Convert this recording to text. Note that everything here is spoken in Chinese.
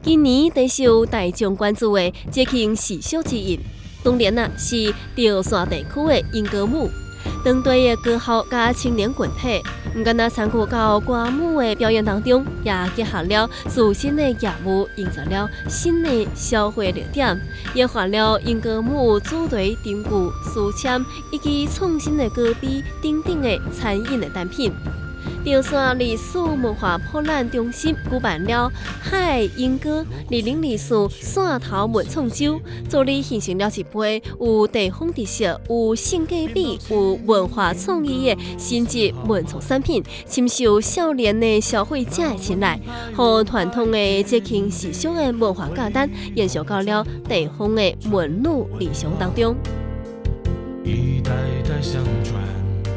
今年最受大众关注的节庆习俗之一，当然是潮汕地区的英歌舞。当地的歌校加青年群体，不仅参与到歌舞的表演当中，也结合了自身的业务，营造了新的消费热点，也换了英歌舞主题丁具、书签以及创新的歌笔等等的餐饮的单品。潮汕历史文化博览中心举办了海英歌2024汕头文创周，助力形成了一批有地方特色、有性价比、有文化创意的新质文创产品，深受少年的消费者的青睐，和传统的节庆习俗的文化价值延续到了地方的文旅理想当中。 一代代相传。